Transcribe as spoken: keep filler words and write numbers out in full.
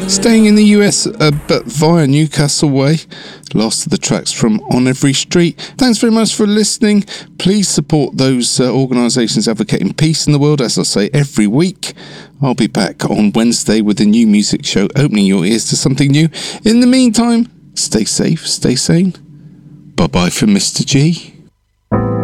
Staying in the U S, uh, but via Newcastle Way, last of the tracks from On Every Street. Thanks very much for listening. Please support those uh, organisations advocating peace in the world, as I say every week. I'll be back on Wednesday with a new music show, opening your ears to something new. In the meantime, stay safe, stay sane. Bye-bye from Mister G.